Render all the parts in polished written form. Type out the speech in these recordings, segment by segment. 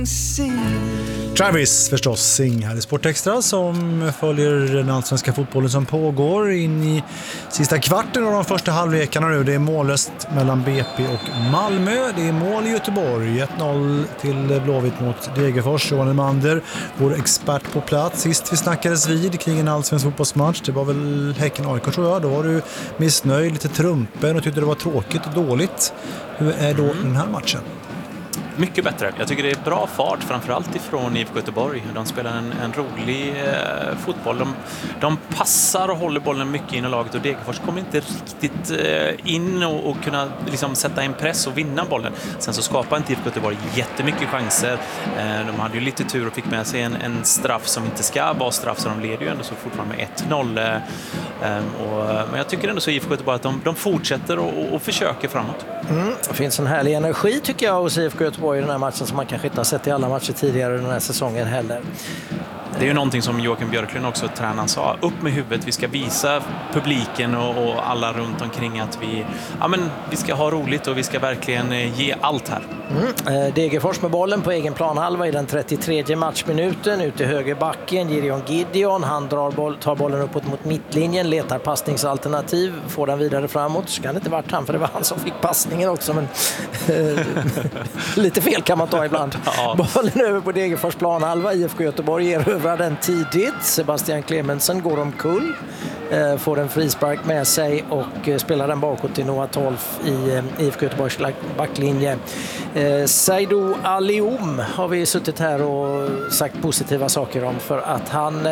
Travis förstås, Sing här i Sportextra som följer den allsvenska fotbollen som pågår in i sista kvarten av de första halvlekarna nu. Det är mållöst mellan BP och Malmö. Det är mål i Göteborg. 1-0 till Blåvitt mot Degerfors. Johan Elmander, vår expert på plats. Sist vi snackades vid kring en allsvensk fotbollsmatch, det var väl Häcken-AIK tror jag. Då var du missnöjd, lite trumpen och tyckte det var tråkigt och dåligt. Hur är då den här matchen? Mycket bättre. Jag tycker det är bra fart, framförallt ifrån IFK Göteborg. De spelar en rolig fotboll. De passar och håller bollen mycket in i laget och Degerfors kommer inte riktigt in och kunna liksom sätta en press och vinna bollen. Sen så skapar inte IFK Göteborg jättemycket chanser. De hade ju lite tur och fick med sig en straff som inte ska vara straff, så de leder ju ändå så fortfarande med 1-0. Men jag tycker ändå så IFK Göteborg att de fortsätter och försöker framåt. Det finns en härlig energi tycker jag hos IFK Göteborg i den här matchen som man kanske inte har sett i alla matcher tidigare den här säsongen heller. Det är ju någonting som Joakim Björklund också, tränaren, sa. Upp med huvudet, vi ska visa publiken och alla runt omkring att vi ska ha roligt och vi ska verkligen ge allt här. Degerfors med bollen på egen planhalva i den 33:e matchminuten. Ut i höger backen, Jirion Gideon. Han tar bollen uppåt mot mittlinjen, letar passningsalternativ, får den vidare framåt. Så kan det inte varit han, för det var han som fick passningen också. Men lite fel kan man ta ibland. Ja. Bollen över på Degerfors planhalva. IFK Göteborg erövrar den tidigt. Sebastian Clemensen går omkull. Får en frispark med sig och spelar den bakåt till Noah Tolf i IFK Göteborgs backlinje. Seydou Alioum har vi suttit här och sagt positiva saker om, för att han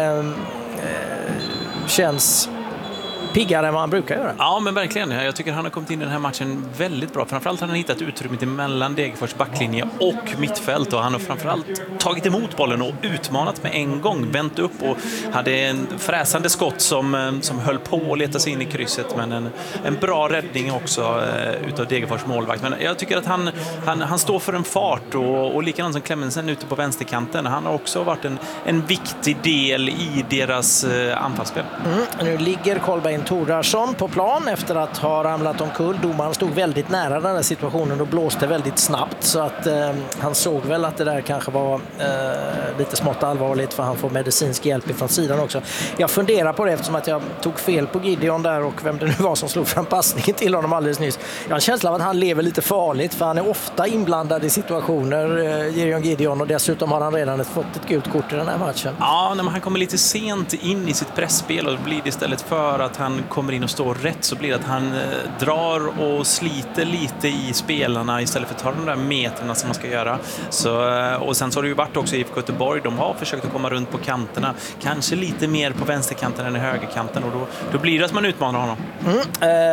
känns piggare än vad han brukar göra. Ja, men verkligen. Jag tycker han har kommit in i den här matchen väldigt bra. Framförallt har han hittat utrymmet mellan Degerfors backlinje och mittfält, och han har framförallt tagit emot bollen och utmanat med en gång, vänt upp och hade en fräsande skott som höll på att leta sig in i krysset, men en bra räddning också utav Degerfors målvakt. Men jag tycker att han står för en fart och likadant som Clemensen ute på vänsterkanten. Han har också varit en viktig del i deras anfallsspel. Nu ligger Kolbeinn Thordarson på plan efter att ha ramlat omkull. Domaren stod väldigt nära den här situationen och blåste väldigt snabbt, så att han såg väl att det där kanske var lite smått allvarligt, för han får medicinsk hjälp ifrån sidan också. Jag funderar på det eftersom att jag tog fel på Gideon där och vem det nu var som slog fram passningen till honom alldeles nyss. Jag har en känsla av att han lever lite farligt, för han är ofta inblandad i situationer, Jirion Gideon, och dessutom har han redan fått ett gult kort i den här matchen. Ja, när han kommer lite sent in i sitt pressspel, och blir det istället för att han kommer in och står rätt, så blir det att han drar och sliter lite i spelarna istället för att ta de där meterna som man ska göra. Och sen så har det ju varit också i IFK Göteborg, de har försökt att komma runt på kanterna, kanske lite mer på vänsterkanten än i högerkanten, och då blir det att man utmanar honom.